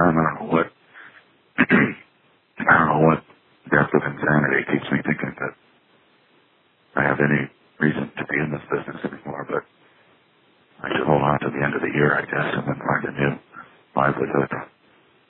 time. I don't know what I don't know what depth of insanity keeps me thinking that I have any reason to be in this business anymore, but I should hold on to the end of the year, I guess, and then find a new livelihood.